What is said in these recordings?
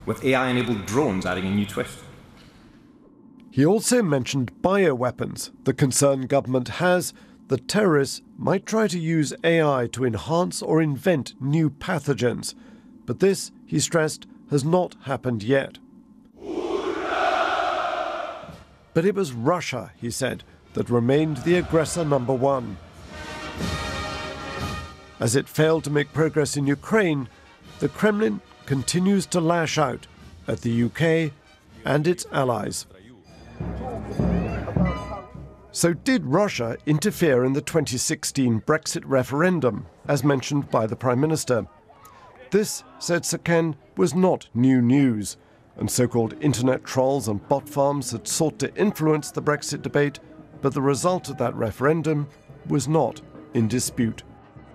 with AI-enabled drones adding a new twist. He also mentioned bioweapons. The concern government has that terrorists might try to use AI to enhance or invent new pathogens. But this, he stressed, has not happened yet. But it was Russia, he said, that remained the aggressor number one. As it failed to make progress in Ukraine, the Kremlin continues to lash out at the UK and its allies. So did Russia interfere in the 2016 Brexit referendum, as mentioned by the Prime Minister? This, said Sekhen, was not new news, and so-called internet trolls and bot farms had sought to influence the Brexit debate, but the result of that referendum was not in dispute.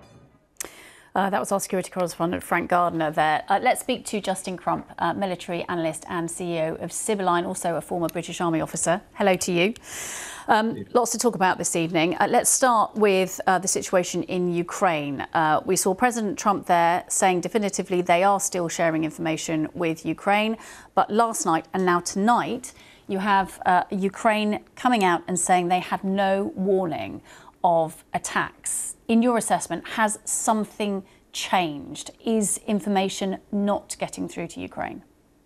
That was our security correspondent, Frank Gardner, there. Let's speak to Justin Crump, military analyst and CEO of Sibylline, also a former British Army officer. Hello to you. Lots to talk about this evening. Let's start with the situation in Ukraine. We saw President Trump there saying definitively they are still sharing information with Ukraine. But last night and now tonight, you have Ukraine coming out and saying they had no warning of attacks. In your assessment, has something changed? Is information not getting through to Ukraine?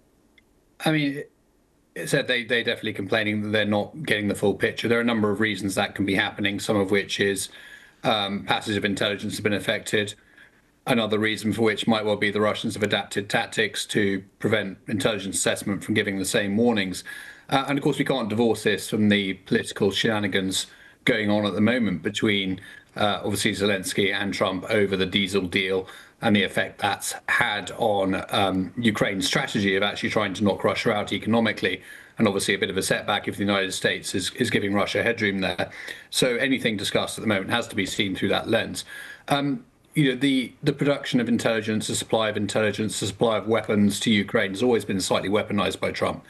I mean, it said they're definitely complaining that they're not getting the full picture. There are a number of reasons that can be happening, some of which is passage of intelligence has been affected. Another reason for which might well be the Russians have adapted tactics to prevent intelligence assessment from giving the same warnings. And of course, we can't divorce this from the political shenanigans going on at the moment between obviously Zelensky and Trump over the diesel deal and the effect that's had on Ukraine's strategy of actually trying to knock Russia out economically, and obviously a bit of a setback if the United States is giving Russia headroom there. So anything discussed at the moment has to be seen through that lens. You know, the production of intelligence, the supply of intelligence, the supply of weapons to Ukraine has always been slightly weaponized by Trump.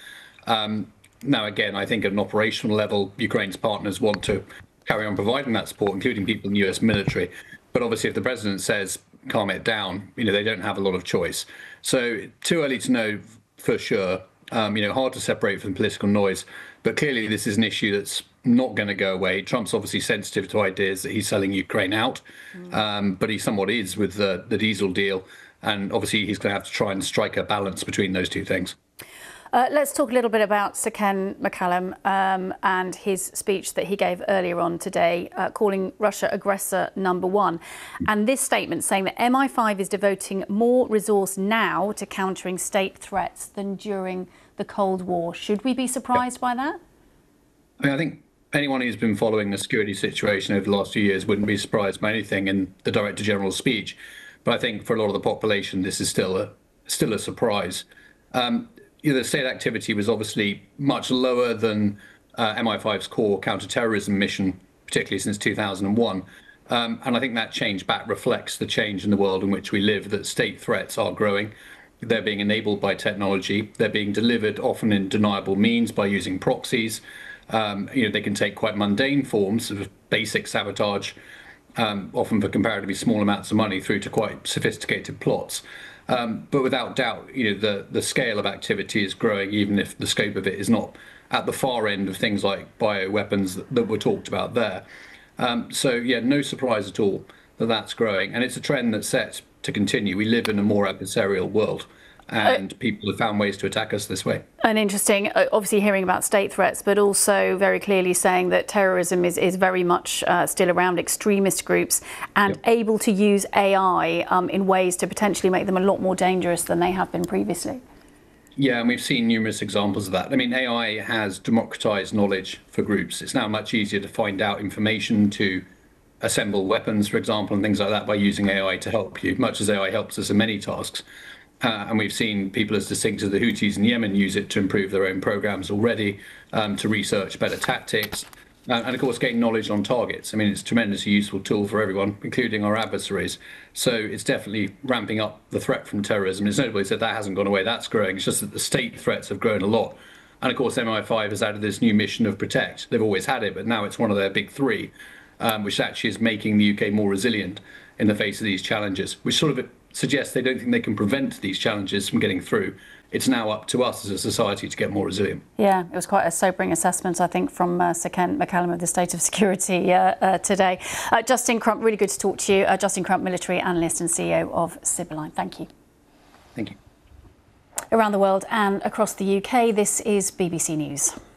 Now, again, I think at an operational level, Ukraine's partners want to carry on providing that support, including people in the US military. But obviously, if the president says, calm it down, you know, they don't have a lot of choice. So too early to know for sure. You know, hard to separate from political noise. But clearly, this is an issue that's not going to go away. Trump's obviously sensitive to ideas that he's selling Ukraine out, but he somewhat is with the diesel deal. And obviously, he's going to have to try and strike a balance between those two things. Let's talk a little bit about Sekhen McCallum and his speech that he gave earlier on today, calling Russia aggressor number one. And this statement saying that MI5 is devoting more resource now to countering state threats than during the Cold War. Should we be surprised by that? I mean, I think anyone who's been following the security situation over the last few years wouldn't be surprised by anything in the Director General's speech. But I think for a lot of the population, this is still a surprise. You know, the state activity was obviously much lower than MI5's core counterterrorism mission, particularly since 2001. And I think that change back reflects the change in the world in which we live, that state threats are growing. They're being enabled by technology. They're being delivered often in deniable means by using proxies. You know, they can take quite mundane forms of basic sabotage, often for comparatively small amounts of money, through to quite sophisticated plots. But without doubt, you know, the scale of activity is growing, even if the scope of it is not at the far end of things like bioweapons that were talked about there. So, yeah, no surprise at all that that's growing. And it's a trend that's set to continue. We live in a more adversarial world, and people have found ways to attack us this way. And interesting, obviously hearing about state threats, but also very clearly saying that terrorism is very much still around extremist groups and able to use AI in ways to potentially make them a lot more dangerous than they have been previously. Yeah, and we've seen numerous examples of that. I mean, AI has democratized knowledge for groups. It's now much easier to find out information, to assemble weapons, for example, and things like that by using AI to help you, much as AI helps us in many tasks. And we've seen people as distinct as the Houthis in Yemen use it to improve their own programs already, to research better tactics, and of course gain knowledge on targets. I mean, it's a tremendously useful tool for everyone, including our adversaries. So it's definitely ramping up the threat from terrorism. It's notable that that hasn't gone away, that's growing. It's just that the state threats have grown a lot. And of course, MI5 has added this new mission of protect. They've always had it, but now it's one of their big three, which actually is making the UK more resilient in the face of these challenges, which sort of suggests they don't think they can prevent these challenges from getting through. it's now up to us as a society to get more resilient. Yeah, it was quite a sobering assessment, I think, from Sir Ken McCallum of the state of security today. Justin Crump, really good to talk to you. Justin Crump, military analyst and CEO of Sibylline. Thank you. Thank you. Around the world and across the UK, this is BBC News.